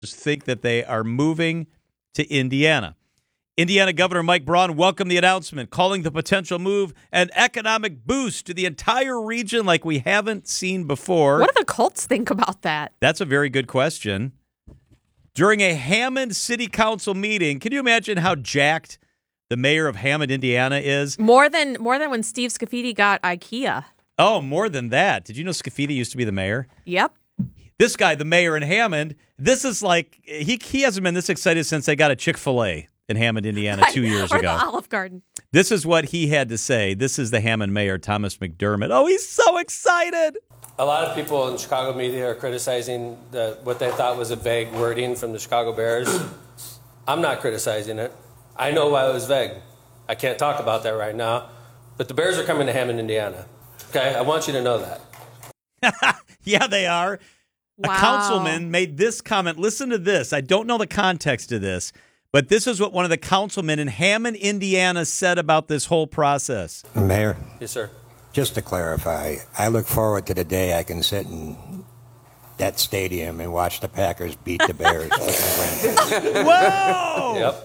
think that they are moving to Indiana. Indiana Governor Mike Braun welcomed the announcement, calling the potential move an economic boost to the entire region like we haven't seen before. What do the Colts think about that? That's a very good question. During a Hammond City Council meeting, can you imagine how jacked the mayor of Hammond, Indiana is? More than when Steve Scafidi got IKEA. Oh, more than that. Did you know Scafidi used to be the mayor? Yep. This guy, the mayor in Hammond, this is like, he hasn't been this excited since they got a Chick-fil-A in Hammond, Indiana 2 years or ago. Or the Olive Garden. This is what he had to say. This is the Hammond mayor, Thomas McDermott. Oh, he's so excited. A lot of people in Chicago media are criticizing what they thought was a vague wording from the Chicago Bears. I'm not criticizing it. I know why it was vague. I can't talk about that right now. But the Bears are coming to Hammond, Indiana. Okay? I want you to know that. Yeah, they are. Wow. A councilman made this comment. Listen to this. I don't know the context of this, but this is what one of the councilmen in Hammond, Indiana said about this whole process. Mayor? Yes, sir. Just to clarify, I look forward to the day I can sit in that stadium and watch the Packers beat the Bears. Whoa! Yep.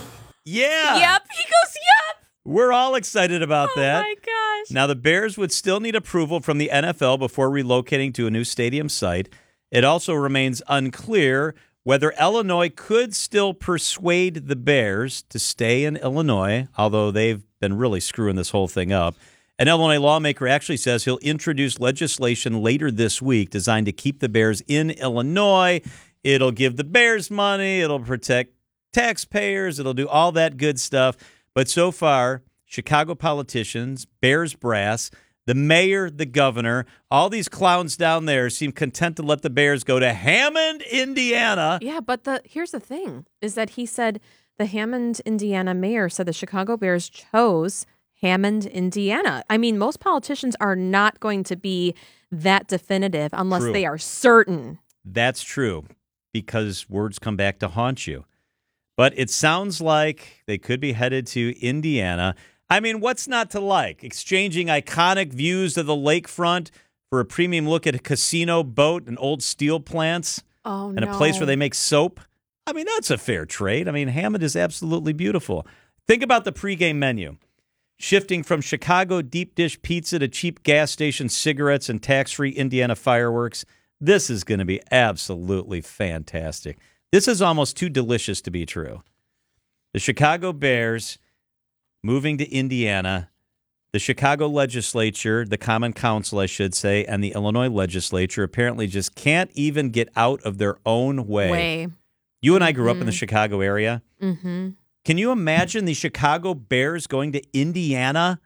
Yeah. Yep. He goes, yep. We're all excited about that. Oh, my gosh. Now, the Bears would still need approval from the NFL before relocating to a new stadium site. It also remains unclear whether Illinois could still persuade the Bears to stay in Illinois, although they've been really screwing this whole thing up. An Illinois lawmaker actually says he'll introduce legislation later this week designed to keep the Bears in Illinois. It'll give the Bears money. It'll protect taxpayers. It'll do all that good stuff. But so far, Chicago politicians, Bears brass, the mayor, the governor, all these clowns down there seem content to let the Bears go to Hammond, Indiana. Yeah, but here's the thing, is that he said the Hammond, Indiana mayor said the Chicago Bears chose Hammond, Indiana. I mean, most politicians are not going to be that definitive unless True. they are certain. That's true, because words come back to haunt you. But it sounds like they could be headed to Indiana. I mean, what's not to like? Exchanging iconic views of the lakefront for a premium look at a casino boat and old steel plants and a place where they make soap. I mean, that's a fair trade. I mean, Hammond is absolutely beautiful. Think about the pregame menu. Shifting from Chicago deep dish pizza to cheap gas station cigarettes and tax-free Indiana fireworks. This is going to be absolutely fantastic. This is almost too delicious to be true. The Chicago Bears moving to Indiana, the Chicago legislature, the Common Council, I should say, and the Illinois legislature apparently just can't even get out of their own way. You and I grew up in the Chicago area. Mm-hmm. Can you imagine the Chicago Bears going to Indiana?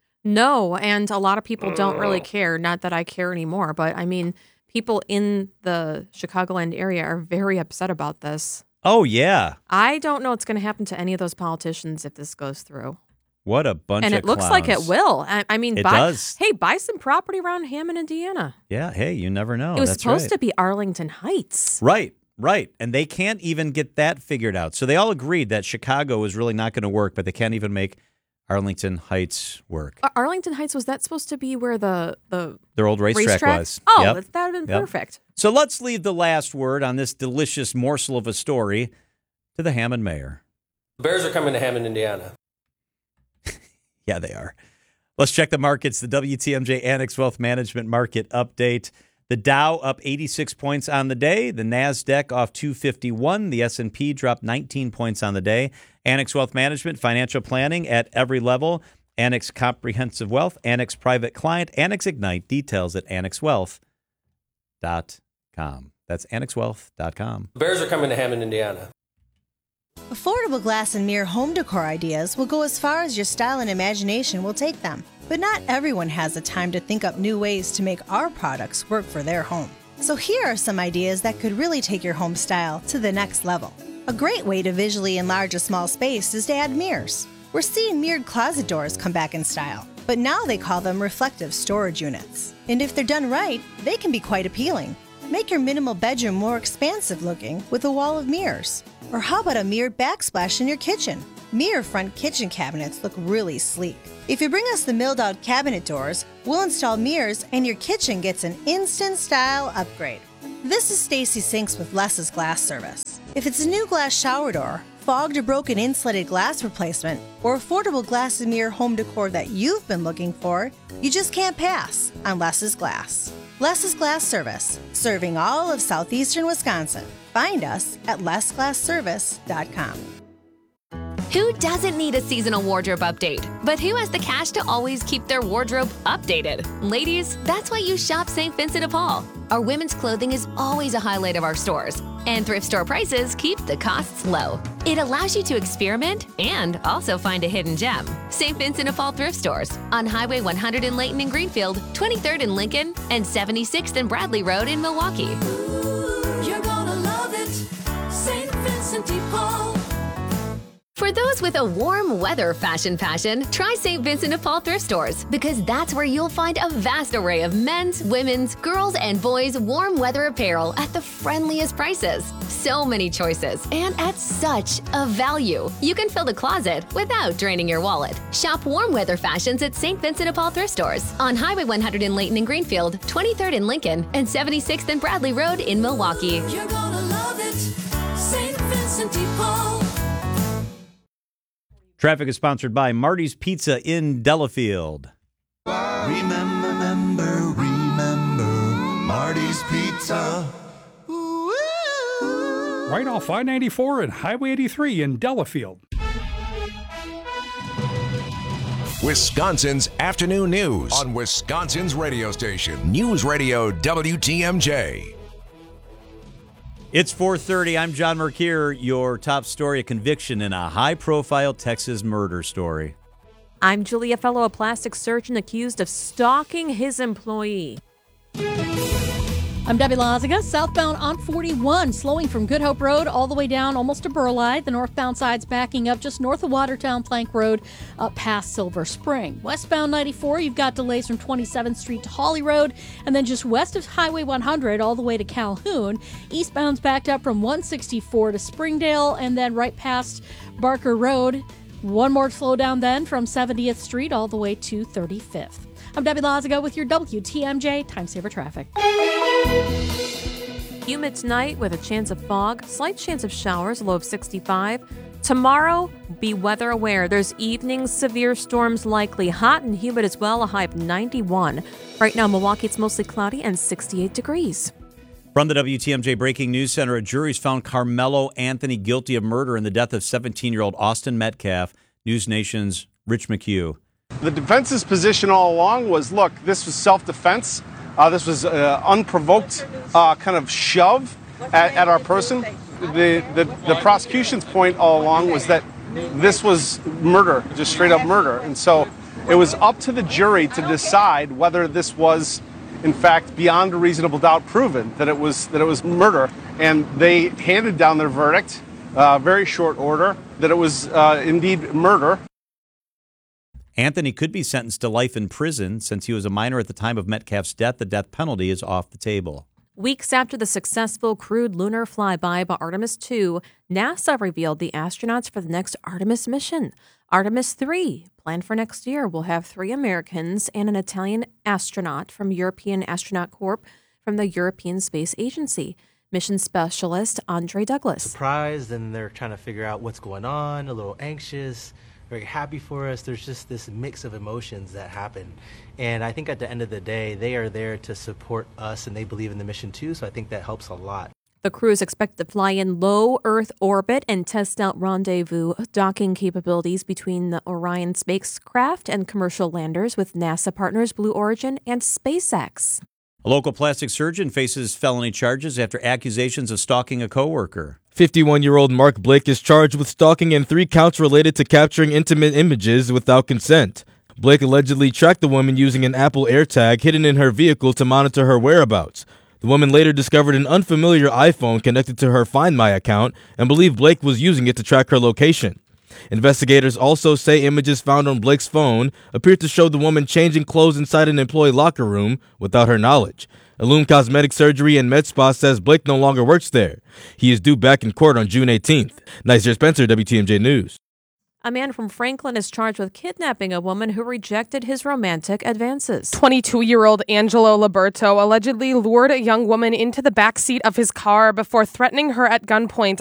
No, and a lot of people don't really care. Not that I care anymore, but I mean, people in the Chicagoland area are very upset about this. Oh, yeah. I don't know what's going to happen to any of those politicians if this goes through. What a bunch of And it looks like it will. I mean, it does. Hey, buy some property around Hammond, Indiana. Yeah, hey, you never know. It was That's supposed right. to be Arlington Heights. Right. And they can't even get that figured out. So they all agreed that Chicago is really not going to work, but they can't even make Arlington Heights work. Arlington Heights, was that supposed to be where their old racetrack was? Oh, Yep. that would have been perfect. So let's leave the last word on this delicious morsel of a story to the Hammond mayor. The Bears are coming to Hammond, Indiana. Yeah, they are. Let's check the markets. The WTMJ Annex Wealth Management Market Update. The Dow up 86 points on the day. The NASDAQ off 251. The S&P dropped 19 points on the day. Annex Wealth Management, financial planning at every level. Annex Comprehensive Wealth, Annex Private Client, Annex Ignite. Details at annexwealth.com. That's annexwealth.com. The Bears are coming to Hammond, Indiana. Affordable glass and mirror home decor ideas will go as far as your style and imagination will take them. But not everyone has the time to think up new ways to make our products work for their home. So here are some ideas that could really take your home style to the next level. A great way to visually enlarge a small space is to add mirrors. We're seeing mirrored closet doors come back in style, but now they call them reflective storage units. And if they're done right, they can be quite appealing. Make your minimal bedroom more expansive looking with a wall of mirrors. Or how about a mirrored backsplash in your kitchen? Mirror front kitchen cabinets look really sleek. If you bring us the milled out cabinet doors, we'll install mirrors and your kitchen gets an instant style upgrade. This is Stacy Sinks with Less's Glass Service. If it's a new glass shower door, fogged or broken insulated glass replacement, or affordable glass and mirror home decor that you've been looking for, you just can't pass on Less's Glass. Less's Glass Service, serving all of southeastern Wisconsin. Find us at lessglassservice.com. Who doesn't need a seasonal wardrobe update? But who has the cash to always keep their wardrobe updated? Ladies, that's why you shop St. Vincent de Paul. Our women's clothing is always a highlight of our stores, and thrift store prices keep the costs low. It allows you to experiment and also find a hidden gem. St. Vincent de Paul thrift stores on Highway 100 in Layton and Greenfield, 23rd in Lincoln, and 76th and Bradley Road in Milwaukee. Ooh, you're gonna love it, St. Vincent de Paul. For those with a warm weather fashion passion, try St. Vincent de Paul thrift stores, because that's where you'll find a vast array of men's, women's, girls, and boys' warm weather apparel at the friendliest prices. So many choices, and at such a value. You can fill the closet without draining your wallet. Shop warm weather fashions at St. Vincent de Paul thrift stores on Highway 100 in Layton and Greenfield, 23rd in Lincoln, and 76th and Bradley Road in Milwaukee. You're gonna love it, St. Vincent de Paul. Traffic is sponsored by Marty's Pizza in Delafield. Remember, Marty's Pizza. Right off I-94 and Highway 83 in Delafield. Wisconsin's afternoon news on Wisconsin's radio station, News Radio WTMJ. It's 4:30. I'm John Mercure. Your top story, a conviction in a high-profile Texas murder story. I'm Julia Fellow, a plastic surgeon accused of stalking his employee. I'm Debbie Lazaga, southbound on 41, slowing from Good Hope Road all the way down almost to Burleigh. The northbound side's backing up just north of Watertown Plank Road up past Silver Spring. Westbound 94, you've got delays from 27th Street to Holly Road, and then just west of Highway 100 all the way to Calhoun. Eastbound's backed up from 164 to Springdale, and then right past Barker Road. One more slowdown then from 70th Street all the way to 35th. I'm Debbie Lazaga with your WTMJ Time Saver Traffic. Humid tonight with a chance of fog, slight chance of showers, low of 65. Tomorrow, be weather aware. There's evening severe storms likely. Hot and humid as well, a high of 91. Right now, Milwaukee, it's mostly cloudy and 68 degrees. From the WTMJ Breaking News Center, a jury's found Carmelo Anthony guilty of murder in the death of 17-year-old Austin Metcalf. News Nation's Rich McHugh. The defense's position all along was, look, this was self-defense. This was unprovoked kind of shove at our person. The prosecution's point all along was that this was murder, just straight up murder. And so it was up to the jury to decide whether this was, in fact, beyond a reasonable doubt proven that it was murder. And they handed down their verdict, very short order, that it was indeed murder. Anthony could be sentenced to life in prison. Since he was a minor at the time of Metcalf's death, the death penalty is off the table. Weeks after the successful crewed lunar flyby by Artemis 2, NASA revealed the astronauts for the next Artemis mission. Artemis 3, planned for next year, will have 3 Americans and an Italian astronaut from European Astronaut Corps from the European Space Agency. Mission specialist Andre Douglas. Surprised, and they're trying to figure out what's going on, a little anxious, very happy for us. There's just this mix of emotions that happen. And I think at the end of the day, they are there to support us, and they believe in the mission too, so I think that helps a lot. The crew is expected to fly in low Earth orbit and test out rendezvous docking capabilities between the Orion spacecraft and commercial landers with NASA partners Blue Origin and SpaceX. A local plastic surgeon faces felony charges after accusations of stalking a coworker. 51-year-old Mark Blake is charged with stalking and 3 counts related to capturing intimate images without consent. Blake allegedly tracked the woman using an Apple AirTag hidden in her vehicle to monitor her whereabouts. The woman later discovered an unfamiliar iPhone connected to her Find My account and believed Blake was using it to track her location. Investigators also say images found on Blake's phone appear to show the woman changing clothes inside an employee locker room without her knowledge. Illume Cosmetic Surgery and Med Spa says Blake no longer works there. He is due back in court on June 18th. Nicer Spencer, WTMJ News. A man from Franklin is charged with kidnapping a woman who rejected his romantic advances. 22-year-old Angelo Liberto allegedly lured a young woman into the backseat of his car before threatening her at gunpoint